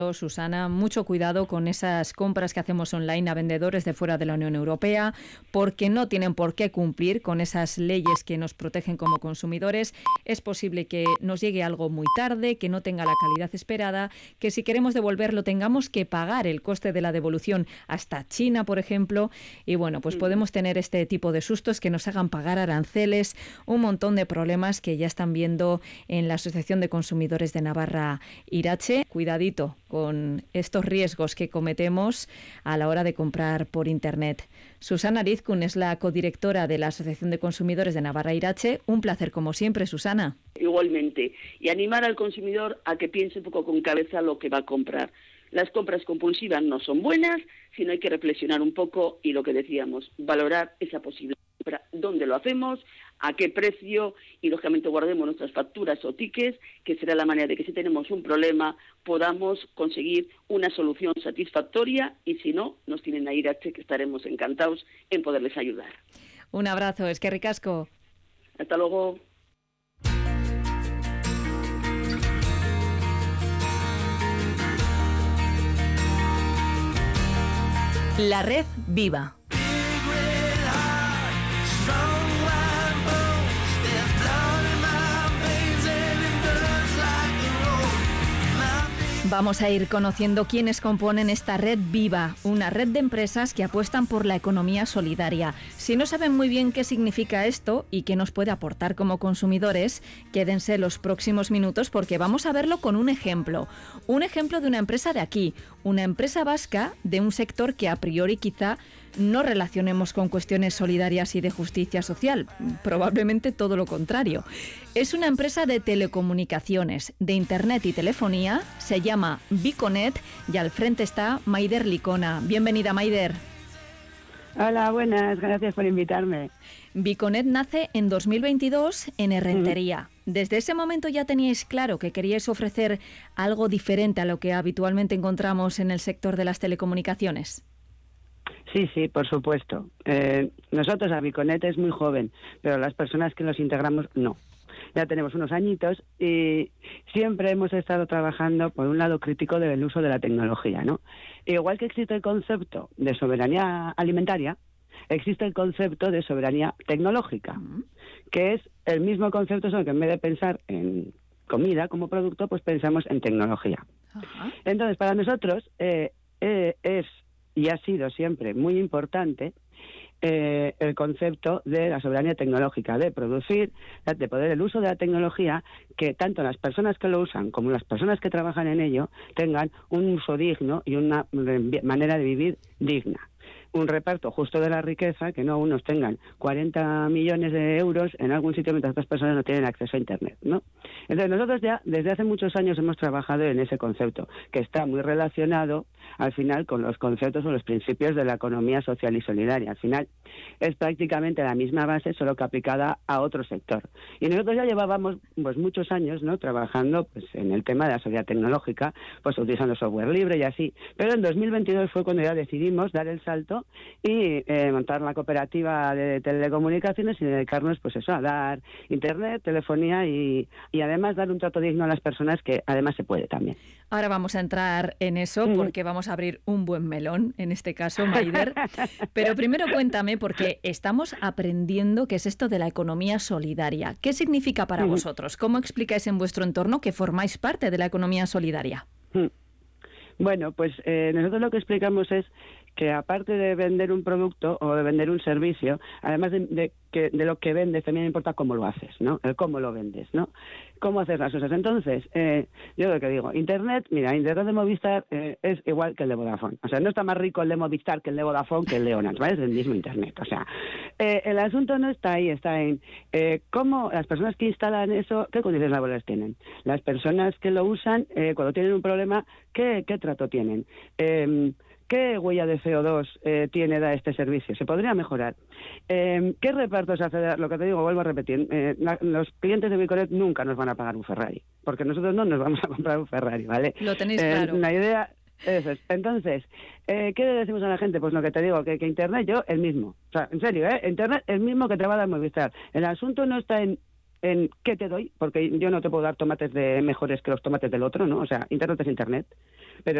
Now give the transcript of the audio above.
Susana, mucho cuidado con esas compras que hacemos online a vendedores de fuera de la Unión Europea, porque no tienen por qué cumplir con esas leyes que nos protegen como consumidores. Es posible que nos llegue algo muy tarde, que no tenga la calidad esperada, que si queremos devolverlo tengamos que pagar el coste de la devolución hasta China, por ejemplo. Y bueno, pues podemos tener este tipo de sustos que nos hagan pagar aranceles, un montón de problemas que ya están viendo en la Asociación de Consumidores de Navarra, Irache. Cuidadito con estos riesgos que cometemos a la hora de comprar por Internet. Susana Arizkun es la codirectora de la Asociación de Consumidores de Navarra Irache. Un placer como siempre, Susana. Igualmente. Y animar al consumidor a que piense un poco con cabeza lo que va a comprar. Las compras compulsivas no son buenas, sino hay que reflexionar un poco y lo que decíamos, valorar esa posible compra, dónde lo hacemos, a qué precio y lógicamente guardemos nuestras facturas o tickets, que será la manera de que si tenemos un problema podamos conseguir una solución satisfactoria y si no, nos tienen a Irache, que estaremos encantados en poderles ayudar. Un abrazo, eskerrik asko. Hasta luego. La red viva. Vamos a ir conociendo quiénes componen esta red viva, una red de empresas que apuestan por la economía solidaria. Si no saben muy bien qué significa esto y qué nos puede aportar como consumidores, quédense los próximos minutos porque vamos a verlo con un ejemplo de una empresa de aquí, una empresa vasca de un sector que a priori quizá no relacionemos con cuestiones solidarias y de justicia social, probablemente todo lo contrario. Es una empresa de telecomunicaciones, de internet y telefonía, se llama Biconet y al frente está Maider Licona. Bienvenida, Maider. Hola, buenas, gracias por invitarme. Biconet nace en 2022 en Errentería. ¿Desde ese momento ya teníais claro que queríais ofrecer algo diferente a lo que habitualmente encontramos en el sector de las telecomunicaciones? Sí, por supuesto. Nosotros, a Biconet es muy joven, pero las personas que nos integramos no. Ya tenemos unos añitos y siempre hemos estado trabajando por un lado crítico del uso de la tecnología, ¿no? Igual que existe el concepto de soberanía alimentaria, existe el concepto de soberanía tecnológica, que es el mismo concepto, solo que en vez de pensar en comida como producto, pues pensamos en tecnología. Ajá. Entonces, para nosotros es y ha sido siempre muy importante el concepto de la soberanía tecnológica, de producir, de poder el uso de la tecnología, que tanto las personas que lo usan como las personas que trabajan en ello tengan un uso digno y una manera de vivir digna. Un reparto justo de la riqueza, que no unos tengan 40 millones de euros en algún sitio mientras otras personas no tienen acceso a Internet, ¿no? Entonces nosotros ya desde hace muchos años hemos trabajado en ese concepto, que está muy relacionado al final con los conceptos o los principios de la economía social y solidaria. Al final es prácticamente la misma base, solo que aplicada a otro sector. Y nosotros ya llevábamos pues muchos años, ¿no?, trabajando pues en el tema de la solidaridad tecnológica, pues utilizando software libre y así. Pero en 2022 fue cuando ya decidimos dar el salto y montar la cooperativa de telecomunicaciones y dedicarnos pues eso, a dar internet, telefonía y además dar un trato digno a las personas, que además se puede también. Ahora vamos a entrar en eso porque vamos a abrir un buen melón, en este caso, Maider. Pero primero cuéntame, porque estamos aprendiendo qué es esto de la economía solidaria. ¿Qué significa para vosotros? ¿Cómo explicáis en vuestro entorno que formáis parte de la economía solidaria? Bueno, pues nosotros lo que explicamos es que aparte de vender un producto o de vender un servicio, además de lo que vendes, también importa cómo lo haces, ¿no? El cómo lo vendes, ¿no? Cómo haces las cosas. Entonces, yo lo que digo, Internet de Movistar es igual que el de Vodafone. O sea, no está más rico el de Movistar que el de Vodafone que el de Orange, ¿vale? Es el mismo Internet. O sea, el asunto no está ahí, está en cómo las personas que instalan eso, qué condiciones laborales tienen. Las personas que lo usan, cuando tienen un problema, ¿qué trato tienen? ¿Qué huella de CO2 da este servicio? ¿Se podría mejorar? ¿Qué reparto se hace? Lo que te digo, vuelvo a repetir, los clientes de Biconet nunca nos van a pagar un Ferrari, porque nosotros no nos vamos a comprar un Ferrari, ¿vale? Lo tenéis claro. Una idea, eso es. Entonces, ¿qué le decimos a la gente? Pues lo que te digo, que Internet el mismo. O sea, en serio, Internet el mismo que te va a dar Movistar. El asunto no está en en qué te doy, porque yo no te puedo dar tomates mejores que los tomates del otro, ¿no? O sea, Internet es Internet. Pero